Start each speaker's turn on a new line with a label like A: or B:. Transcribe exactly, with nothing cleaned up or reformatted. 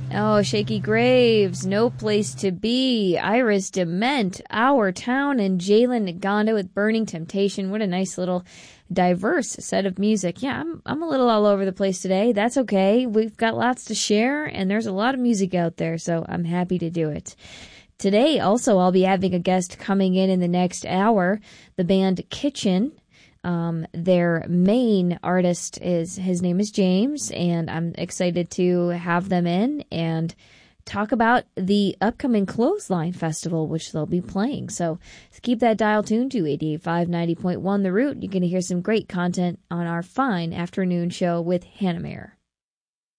A: Oh, Shaky Graves, No Place to Be, Iris Dement, Our Town, and Jalen Naganda with Burning Temptation. What a nice little diverse set of music. Yeah, I'm I'm a little all over the place today. That's okay. We've got lots to share, and there's a lot of music out there, so I'm happy to do it. Today, also, I'll be having a guest coming in in the next hour, the band Kitchen. Um, their main artist is, his name is James, and I'm excited to have them in and talk about the upcoming Clothesline Festival, which they'll be playing. So keep that dial tuned to eighty-eight point five, ninety point one The Root. You're going to hear some great content on our fine afternoon show with Hannah Mayer.